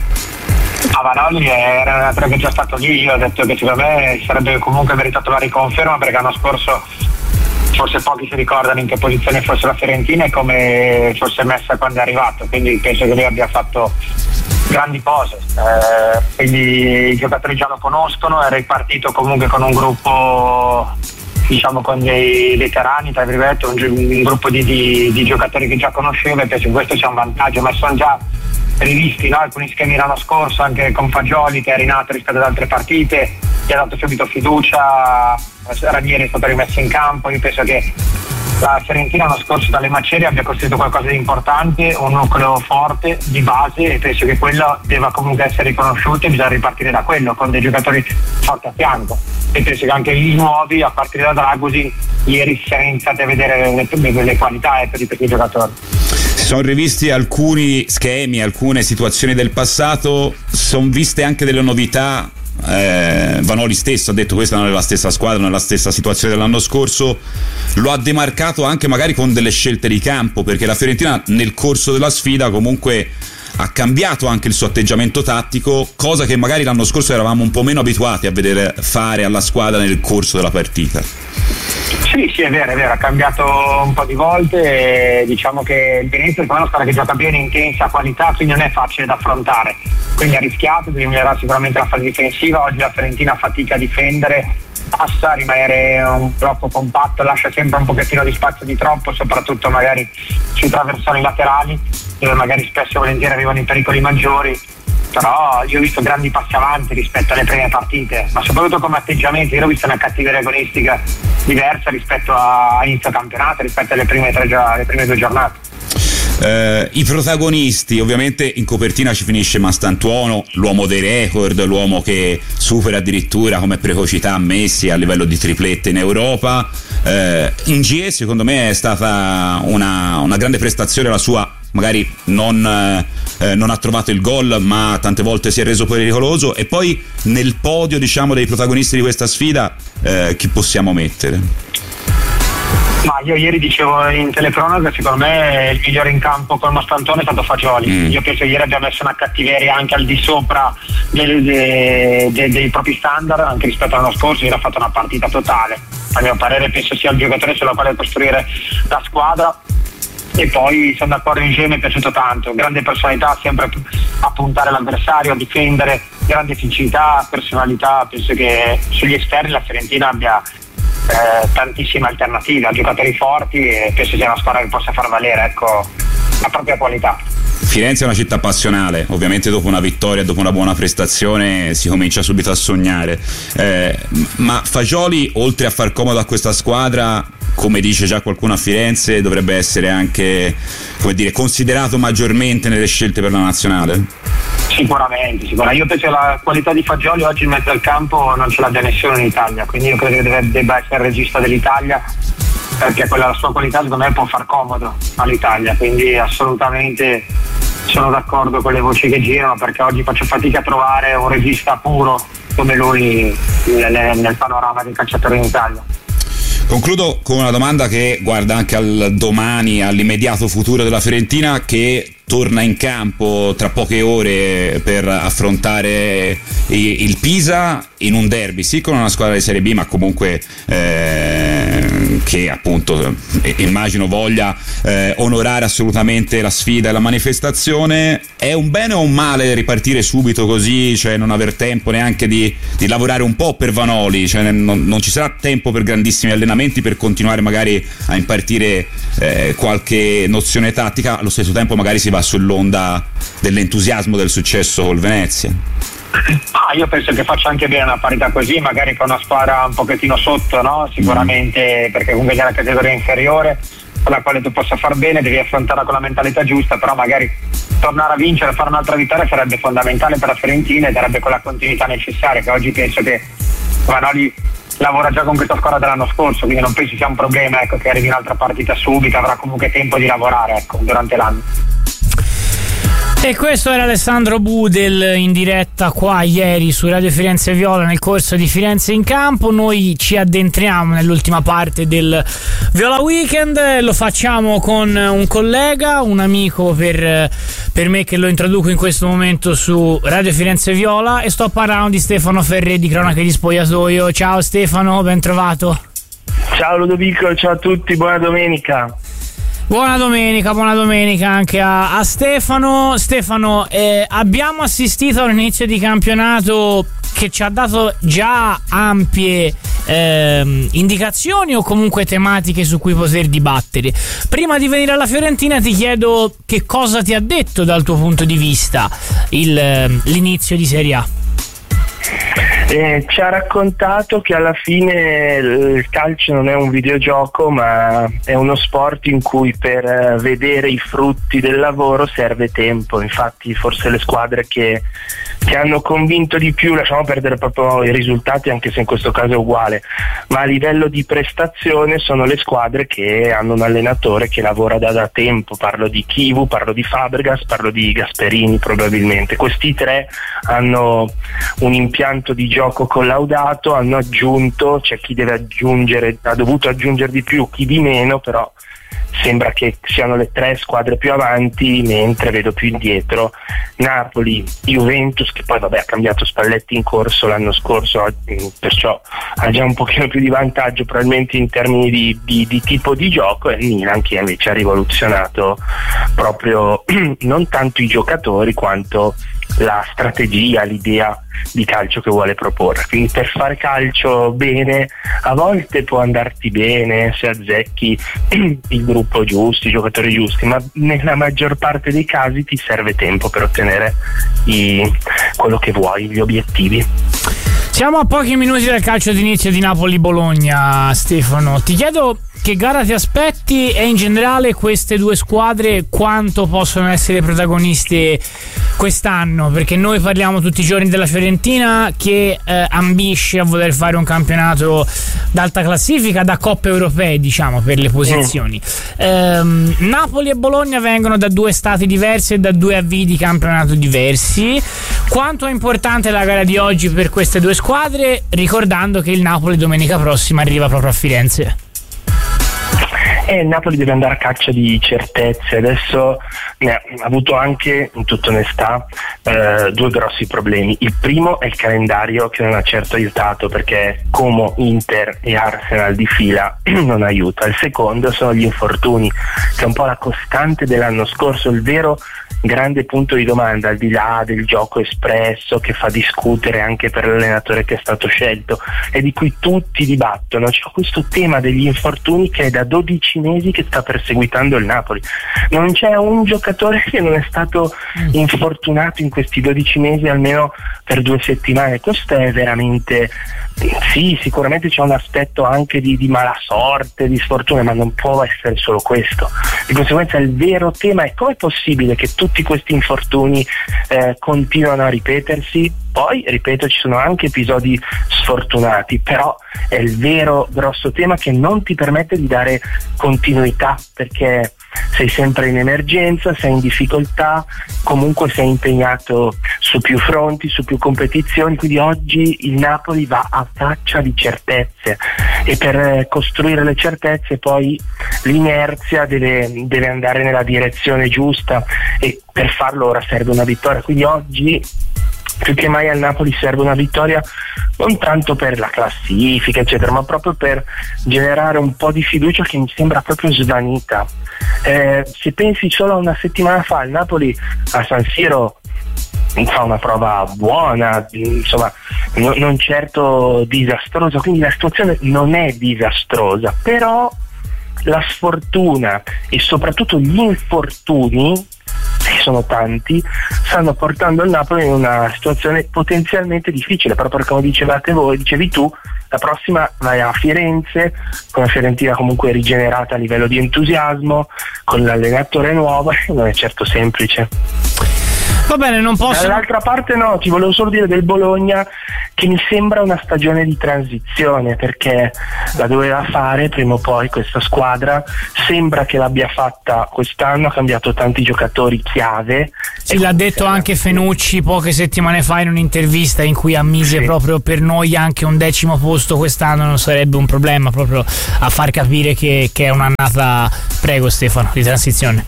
Vanoli era un allenatore che è già stato lì. Io ho detto che secondo me sarebbe comunque meritato la riconferma, perché l'anno scorso forse pochi si ricordano in che posizione fosse la Fiorentina e come fosse messa quando è arrivato, quindi penso che lui abbia fatto grandi cose, quindi i giocatori già lo conoscono, era ripartito comunque con un gruppo, diciamo, con dei veterani, tra virgolette, un gruppo di giocatori che già conosceva, e penso che questo sia un vantaggio, ma sono già rivisti, no? Alcuni schemi l'anno scorso anche con Fagioli, che è rinato rispetto ad altre partite, gli ha dato subito fiducia, Ranieri è stato rimesso in campo. Io penso che la Fiorentina l'anno scorso dalle macerie abbia costruito qualcosa di importante, un nucleo forte di base, e penso che quello debba comunque essere riconosciuto e bisogna ripartire da quello, con dei giocatori forti a fianco, e penso che anche i nuovi, a partire da Dragusin, ieri si è iniziato a vedere le qualità di questi giocatori. Si sono rivisti alcuni schemi, alcune situazioni del passato, sono viste anche delle novità. Vanoli stesso ha detto questa non è la stessa squadra, non è la stessa situazione dell'anno scorso, lo ha demarcato anche magari con delle scelte di campo, perché la Fiorentina nel corso della sfida comunque ha cambiato anche il suo atteggiamento tattico, cosa che magari l'anno scorso eravamo un po' meno abituati a vedere fare alla squadra nel corso della partita. Sì, è vero, ha cambiato un po' di volte, diciamo che il Venezia è una squadra che gioca bene, intensa, a qualità, quindi non è facile da affrontare, quindi ha rischiato, deve migliorare sicuramente la fase difensiva. Oggi la Fiorentina fatica a difendere, passa a rimanere troppo compatto, lascia sempre un pochettino di spazio di troppo, soprattutto magari sui traversoni laterali, dove magari spesso e volentieri arrivano i pericoli maggiori. Però io ho visto grandi passi avanti rispetto alle prime partite, ma soprattutto come atteggiamento. Io ho visto una cattiveria agonistica diversa rispetto a inizio campionato, rispetto alle prime 2 giornate. I protagonisti, ovviamente in copertina ci finisce Mastantuono, l'uomo dei record, l'uomo che supera addirittura come precocità Messi a livello di triplette in Europa. In GE secondo me è stata una grande prestazione la sua, magari non ha trovato il gol, ma tante volte si è reso pericoloso. E poi nel podio, diciamo, dei protagonisti di questa sfida, chi possiamo mettere? Ma io ieri dicevo in telecronaca che secondo me il migliore in campo con Mastantone è stato Fagioli. Io penso che ieri abbia messo una cattiveria anche al di sopra dei propri standard, anche rispetto all'anno scorso. Ieri ha fatto una partita totale, a mio parere penso sia il giocatore sulla quale costruire la squadra. E poi sono d'accordo, insieme mi è piaciuto tanto, grande personalità, sempre a puntare l'avversario, a difendere, grande fisicità, personalità. Penso che sugli esterni la Fiorentina abbia tantissime alternative, ha giocatori forti, e penso sia una squadra che possa far valere, ecco, la propria qualità. Firenze è una città passionale, ovviamente dopo una vittoria, dopo una buona prestazione si comincia subito a sognare, ma Fagioli, oltre a far comodo a questa squadra, come dice già qualcuno a Firenze, dovrebbe essere anche, come dire, considerato maggiormente nelle scelte per la nazionale? Sicuramente. Io penso che la qualità di Fagioli oggi in mezzo al campo non ce l'abbia nessuno in Italia, quindi io credo che debba essere il regista dell'Italia, perché la sua qualità secondo me può far comodo all'Italia, quindi assolutamente sono d'accordo con le voci che girano, perché oggi faccio fatica a trovare un regista puro come lui nel panorama dei calciatori in Italia. Concludo con una domanda che guarda anche al domani, all'immediato futuro della Fiorentina, che torna in campo tra poche ore per affrontare il Pisa in un derby, sì, con una squadra di Serie B, ma comunque che appunto immagino voglia onorare assolutamente la sfida e la manifestazione. È un bene o un male ripartire subito così, cioè non aver tempo neanche di lavorare un po' per Vanoli, cioè non ci sarà tempo per grandissimi allenamenti, per continuare magari a impartire qualche nozione tattica, allo stesso tempo magari si va sull'onda dell'entusiasmo del successo col Venezia? Io penso che faccia anche bene una parità così, magari con una squadra un pochettino sotto, no? Sicuramente, perché comunque è una categoria inferiore con la quale tu possa far bene, devi affrontarla con la mentalità giusta, però magari tornare a vincere, fare un'altra vittoria sarebbe fondamentale per la Fiorentina e darebbe quella continuità necessaria che oggi penso che Vanoli lavora già con questa squadra dell'anno scorso, quindi non penso sia un problema, ecco, che arrivi un'altra partita subito, avrà comunque tempo di lavorare, ecco, durante l'anno. E questo era Alessandro Budel in diretta qua ieri su Radio Firenze Viola nel corso di Firenze in Campo. Noi ci addentriamo nell'ultima parte del Viola Weekend, lo facciamo con un collega, un amico per me che lo introduco in questo momento su Radio Firenze Viola, e sto parlando di Stefano Ferré di Cronache di Spogliatoio. Ciao Stefano, ben trovato. Ciao Ludovico, ciao a tutti, buona domenica. Buona domenica anche a Stefano. Stefano, abbiamo assistito all'inizio di campionato che ci ha dato già ampie indicazioni o comunque tematiche su cui poter dibattere. Prima di venire alla Fiorentina ti chiedo che cosa ti ha detto dal tuo punto di vista l'inizio di Serie A. Ci ha raccontato che alla fine il calcio non è un videogioco, ma è uno sport in cui per vedere i frutti del lavoro serve tempo. Infatti forse le squadre che hanno convinto di più, lasciamo perdere proprio i risultati anche se in questo caso è uguale, ma a livello di prestazione sono le squadre che hanno un allenatore che lavora da tempo. Parlo di Chivu, parlo di Fabregas, parlo di Gasperini probabilmente. Questi tre hanno un impianto di gioco collaudato, hanno aggiunto, c'è chi deve aggiungere, ha dovuto aggiungere di più, chi di meno, però sembra che siano le tre squadre più avanti, mentre vedo più indietro Napoli, Juventus, che poi vabbè ha cambiato Spalletti in corso l'anno scorso, perciò ha già un pochino più di vantaggio probabilmente in termini di tipo di gioco, e Milan che invece ha rivoluzionato proprio non tanto i giocatori quanto la strategia, l'idea di calcio che vuole proporre. Quindi per fare calcio bene a volte può andarti bene se azzecchi il gruppo giusto, i giocatori giusti, ma nella maggior parte dei casi ti serve tempo per ottenere quello che vuoi, gli obiettivi. Siamo a pochi minuti dal calcio d'inizio di Napoli-Bologna. Stefano, ti chiedo che gara ti aspetti e in generale queste due squadre quanto possono essere protagoniste quest'anno, perché noi parliamo tutti i giorni della Fiorentina che ambisce a voler fare un campionato d'alta classifica, da coppe europee diciamo per le posizioni. Napoli e Bologna vengono da due stati diversi e da due avvii di campionato diversi. Quanto è importante la gara di oggi per queste due squadre, ricordando che il Napoli domenica prossima arriva proprio a Firenze? Il Napoli deve andare a caccia di certezze. Adesso ne ha avuto anche, in tutta onestà, due grossi problemi. Il primo è il calendario che non ha certo aiutato, perché Como, Inter e Arsenal di fila non aiuta. Il secondo sono gli infortuni, che è un po' la costante dell'anno scorso, il vero grande punto di domanda, al di là del gioco espresso che fa discutere anche per l'allenatore che è stato scelto e di cui tutti dibattono. C'è questo tema degli infortuni che è da 12 mesi che sta perseguitando il Napoli. Non c'è un giocatore che non è stato infortunato in questi 12 mesi almeno per 2 settimane. Questo è veramente, sì, sicuramente c'è un aspetto anche di mala sorte, di sfortuna, ma non può essere solo questo. Di conseguenza il vero tema è: come è possibile che tutti questi infortuni continuano a ripetersi? Poi, ripeto, ci sono anche episodi sfortunati, però è il vero grosso tema che non ti permette di dare continuità, perché sei sempre in emergenza, sei in difficoltà, comunque sei impegnato su più fronti, su più competizioni. Quindi oggi il Napoli va a caccia di certezze, e per costruire le certezze poi l'inerzia deve andare nella direzione giusta, e per farlo ora serve una vittoria. Quindi oggi più che mai al Napoli serve una vittoria, non tanto per la classifica eccetera, ma proprio per generare un po' di fiducia che mi sembra proprio svanita. Se pensi solo a una settimana fa, il Napoli a San Siro fa una prova buona, insomma non certo disastrosa, quindi la situazione non è disastrosa, però la sfortuna e soprattutto gli infortuni, che sono tanti, stanno portando il Napoli in una situazione potenzialmente difficile, proprio come dicevi tu, la prossima vai a Firenze, con la Fiorentina comunque rigenerata a livello di entusiasmo, con l'allenatore nuovo, non è certo semplice. Va bene, non posso. Dall'altra parte no, ti volevo solo dire del Bologna che mi sembra una stagione di transizione, perché la doveva fare prima o poi questa squadra, sembra che l'abbia fatta quest'anno, ha cambiato tanti giocatori chiave. Sì, l'ha detto anche Fenucci poche settimane fa in un'intervista in cui ammise proprio per noi anche un 10° posto quest'anno non sarebbe un problema, proprio a far capire che è un'annata, prego Stefano, di transizione.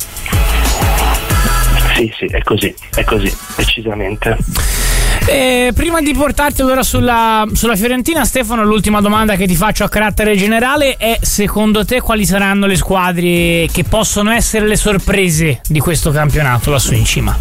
Sì, è così, decisamente. Prima di portarti allora sulla Fiorentina, Stefano, l'ultima domanda che ti faccio a carattere generale è: secondo te quali saranno le squadre che possono essere le sorprese di questo campionato lassù in cima?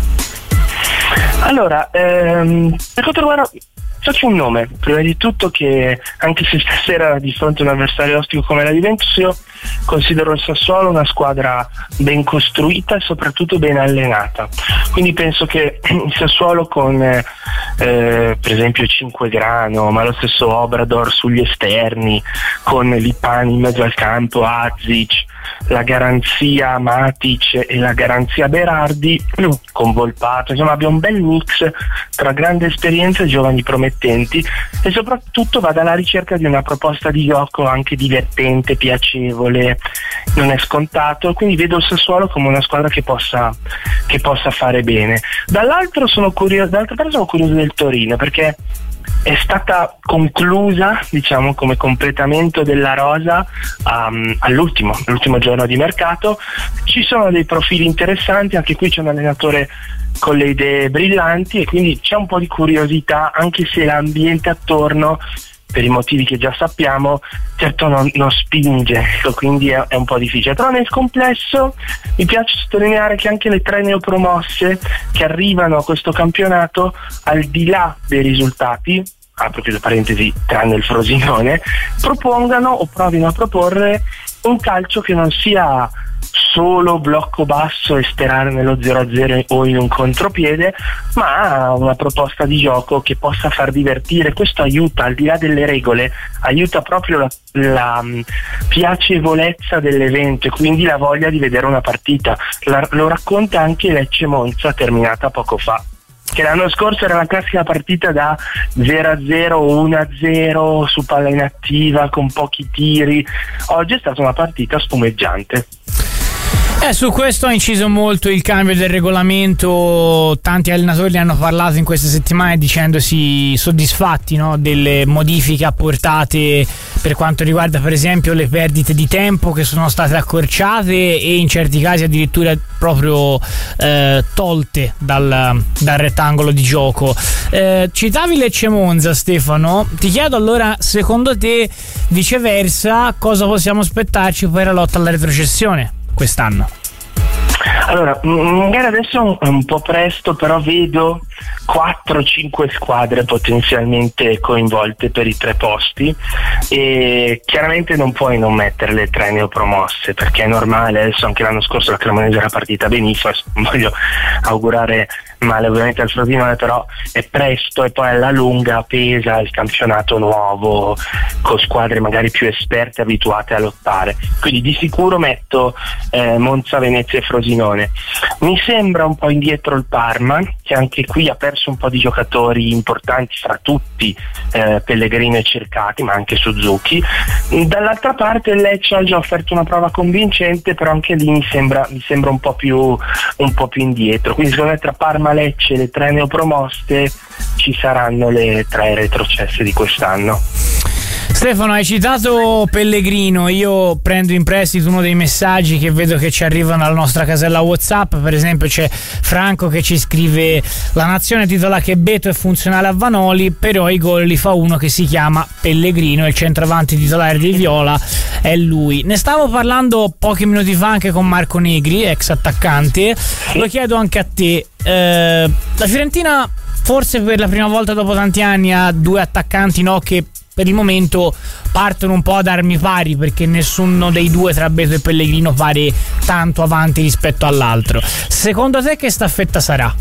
Allora, per quanto riguarda, faccio un nome, prima di tutto, che anche se stasera di fronte a un avversario ostico come la Juventus, io considero il Sassuolo una squadra ben costruita e soprattutto ben allenata, quindi penso che il Sassuolo con per esempio Cinquegrano, ma lo stesso Obrador sugli esterni, con Lipani in mezzo al campo, Azic, la garanzia Matic e la garanzia Berardi, con Volpato, insomma abbia un bel mix tra grande esperienza e giovani promettenti, e soprattutto vada alla ricerca di una proposta di gioco anche divertente, piacevole, non è scontato, quindi vedo il Sassuolo come una squadra che possa fare bene. Dall'altra parte sono curioso del Torino, perché è stata conclusa, diciamo, come completamento della rosa all'ultimo giorno di mercato. Ci sono dei profili interessanti, anche qui c'è un allenatore con le idee brillanti e quindi c'è un po' di curiosità, anche se l'ambiente attorno, per i motivi che già sappiamo, certo non spinge, quindi è un po' difficile. Però nel complesso mi piace sottolineare che anche le 3 neopromosse che arrivano a questo campionato, al di là dei risultati, apro chiuso parentesi, tranne il Frosinone, propongano o provino a proporre un calcio che non sia solo blocco basso e sperare nello 0-0 o in un contropiede, ma una proposta di gioco che possa far divertire. Questo aiuta, al di là delle regole, aiuta proprio la piacevolezza dell'evento e quindi la voglia di vedere una partita. Lo racconta anche Lecce Monza, terminata poco fa, che l'anno scorso era la classica partita da 0-0 o 1-0 su palla inattiva con pochi tiri. Oggi è stata una partita spumeggiante. Su questo ha inciso molto il cambio del regolamento. Tanti allenatori ne hanno parlato in queste settimane dicendosi soddisfatti, no, delle modifiche apportate per quanto riguarda per esempio le perdite di tempo, che sono state accorciate e in certi casi addirittura proprio tolte dal rettangolo di gioco. Citavi Lecce Monza, Stefano, ti chiedo allora, secondo te viceversa cosa possiamo aspettarci per la lotta alla retrocessione quest'anno? Allora, magari adesso è un po' presto, però vedo 4-5 squadre potenzialmente coinvolte per i 3 posti e chiaramente non puoi non mettere le 3 neopromosse, perché è normale. Adesso anche l'anno scorso la Cremonese era partita benissimo, non voglio augurare male ovviamente al Frosinone, però è presto e poi alla lunga pesa il campionato nuovo con squadre magari più esperte, abituate a lottare, quindi di sicuro metto Monza, Venezia e Frosinone. Mi sembra un po' indietro il Parma, che anche qui ha perso un po' di giocatori importanti, fra tutti Pellegrino e Cercati, ma anche Suzuki. Dall'altra parte il Lecce ha già offerto una prova convincente, però anche lì mi sembra un po' più indietro, quindi secondo me tra Parma, Lecce e le 3 neopromosse ci saranno le 3 retrocesse di quest'anno. Stefano, hai citato Pellegrino, io prendo in prestito uno dei messaggi che vedo che ci arrivano alla nostra casella WhatsApp. Per esempio c'è Franco che ci scrive: la nazione titola che Beto è funzionale a Vanoli, però i gol li fa uno che si chiama Pellegrino, il centravanti titolare di Viola è lui. Ne stavo parlando pochi minuti fa anche con Marco Negri, ex attaccante, lo chiedo anche a te. La Fiorentina forse per la prima volta dopo tanti anni ha due attaccanti, no, che per il momento partono un po' ad armi pari, perché nessuno dei due tra Beto e Pellegrino pare tanto avanti rispetto all'altro. Secondo te che staffetta sarà?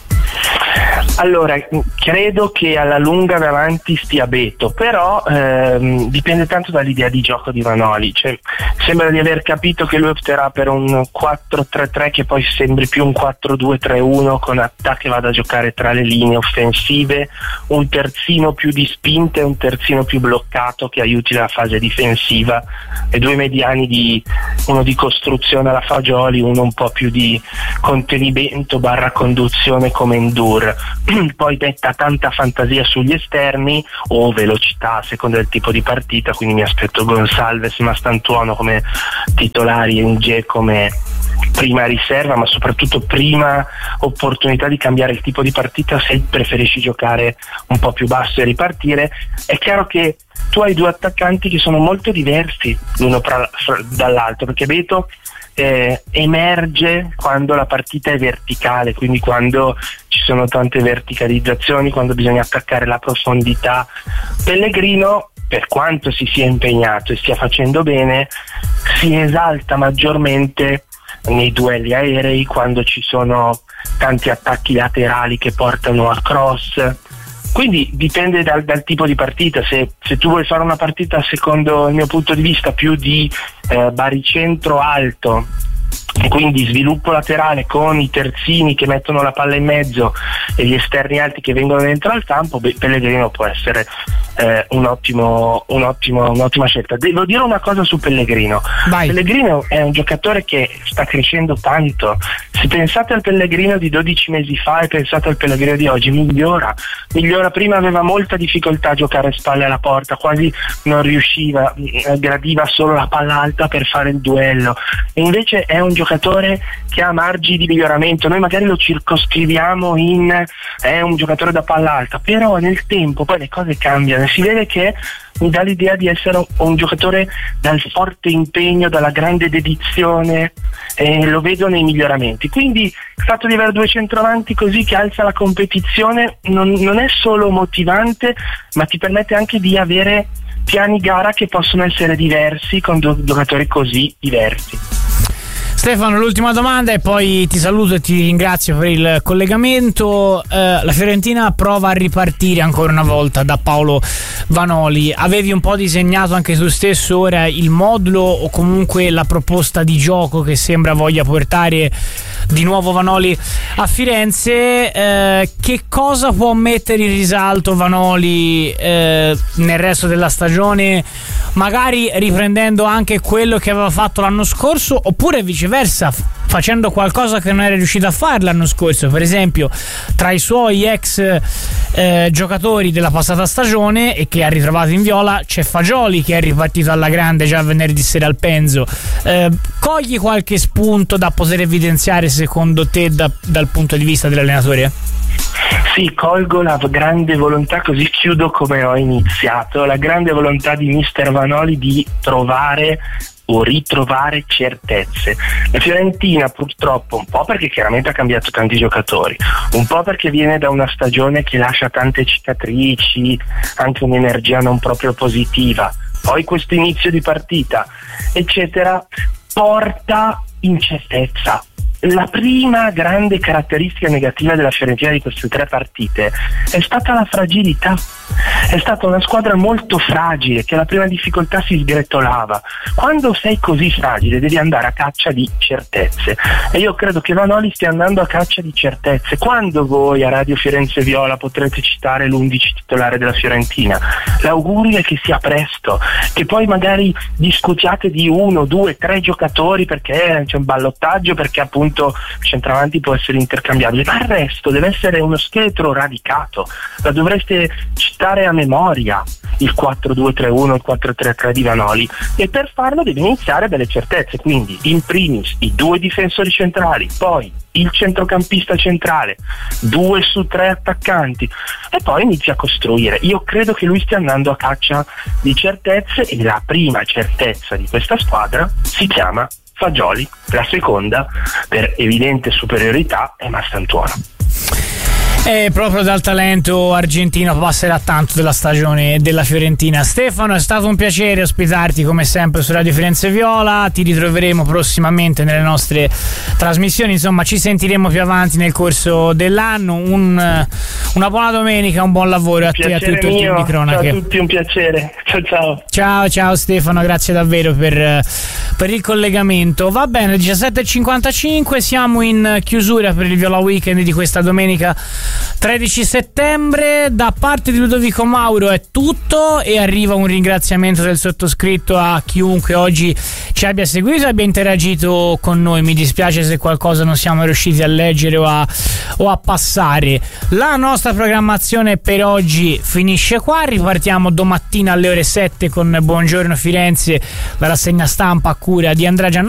Allora, credo che alla lunga davanti stia Beto, però dipende tanto dall'idea di gioco di Vanoli. Cioè, sembra di aver capito che lui opterà per un 4-3-3 che poi sembri più un 4-2-3-1 con Attà che vada a giocare tra le linee offensive, un terzino più di spinta e un terzino più bloccato che aiuti la fase difensiva, e due mediani, uno di costruzione alla Fagioli, uno un po' più di contenimento / conduzione come Endur. Poi metta tanta fantasia sugli esterni o velocità a seconda del tipo di partita, quindi mi aspetto Gonsalves e Mastantuono come titolari e Nge come prima riserva, ma soprattutto prima opportunità di cambiare il tipo di partita se preferisci giocare un po' più basso e ripartire. È chiaro che tu hai due attaccanti che sono molto diversi l'uno dall'altro, perché Beto emerge quando la partita è verticale, quindi quando ci sono tante verticalizzazioni, quando bisogna attaccare la profondità. Pellegrino, per quanto si sia impegnato e stia facendo bene, si esalta maggiormente nei duelli aerei, quando ci sono tanti attacchi laterali che portano a cross. Quindi dipende dal tipo di partita. Se tu vuoi fare una partita, secondo il mio punto di vista, più di baricentro alto, e quindi sviluppo laterale con i terzini che mettono la palla in mezzo e gli esterni alti che vengono dentro al campo, Pellegrino può essere un'ottima scelta. Devo dire una cosa su Pellegrino. Vai. Pellegrino è un giocatore che sta crescendo tanto. Se pensate al Pellegrino di 12 mesi fa e pensate al Pellegrino di oggi, migliora. Prima aveva molta difficoltà a giocare spalle alla porta, quasi non riusciva, gradiva solo la palla alta per fare il duello, e invece è un giocatore che ha margini di miglioramento. Noi magari lo circoscriviamo è un giocatore da palla alta, però nel tempo poi le cose cambiano. Si vede che mi dà l'idea di essere un giocatore dal forte impegno, dalla grande dedizione, e lo vedo nei miglioramenti. Quindi il fatto di avere due centravanti così che alza la competizione non è solo motivante, ma ti permette anche di avere piani gara che possono essere diversi con due giocatori così diversi. Stefano, l'ultima domanda e poi ti saluto e ti ringrazio per il collegamento. La Fiorentina prova a ripartire ancora una volta da Paolo Vanoli. Avevi un po' disegnato anche tu stesso ora il modulo o comunque la proposta di gioco che sembra voglia portare di nuovo Vanoli a Firenze. Che cosa può mettere in risalto Vanoli nel resto della stagione, magari riprendendo anche quello che aveva fatto l'anno scorso, oppure viceversa facendo qualcosa che non era riuscito a fare l'anno scorso? Per esempio, tra i suoi ex giocatori della passata stagione e che ha ritrovato in Viola c'è Fagioli, che è ripartito alla grande già venerdì sera al Penzo. Cogli qualche spunto da poter evidenziare secondo te dal punto di vista dell'allenatore? Sì, colgo la grande volontà, così chiudo come ho iniziato, la grande volontà di mister Vanoli di trovare o ritrovare certezze. La Fiorentina purtroppo, un po' perché chiaramente ha cambiato tanti giocatori, un po' perché viene da una stagione che lascia tante cicatrici, anche un'energia non proprio positiva, poi questo inizio di partita eccetera porta incertezza. La prima grande caratteristica negativa della Fiorentina di queste tre partite è stata la fragilità. È stata una squadra molto fragile che alla prima difficoltà si sgretolava. Quando sei così fragile devi andare a caccia di certezze, e io credo che Vanoli stia andando a caccia di certezze. Quando voi a Radio Firenze Viola potrete citare l'11 titolare della Fiorentina, l'augurio è che sia presto, che poi magari discutiate di 1, 2, 3 giocatori perché c'è un ballottaggio, perché appunto appunto il centravanti può essere intercambiabile, ma il resto deve essere uno scheletro radicato, la dovreste citare a memoria, il 4-2-3-1, il 4-3-3 di Vanoli, e per farlo deve iniziare delle certezze, quindi in primis i 2 difensori centrali, poi il centrocampista centrale, 2 su 3 attaccanti, e poi inizia a costruire. Io credo che lui stia andando a caccia di certezze, e la prima certezza di questa squadra si chiama Fagioli, la seconda, per evidente superiorità, è Mastantuono. E proprio dal talento argentino passerà tanto della stagione della Fiorentina. Stefano, è stato un piacere ospitarti come sempre su Radio Firenze Viola, ti ritroveremo prossimamente nelle nostre trasmissioni, insomma ci sentiremo più avanti nel corso dell'anno. Una buona domenica, un buon lavoro a te e a tutto il team di cronache. Ciao a tutti, un piacere, ciao Stefano, grazie davvero per il collegamento. Va bene, 17:55, siamo in chiusura per il Viola Weekend di questa domenica 13 settembre. Da parte di Ludovico Mauro è tutto, e arriva un ringraziamento del sottoscritto a chiunque oggi ci abbia seguito e abbia interagito con noi. Mi dispiace se qualcosa non siamo riusciti a leggere o a passare. La nostra programmazione per oggi finisce qua, ripartiamo domattina alle ore 7 con Buongiorno Firenze, la rassegna stampa a cura di Andrea Giannà.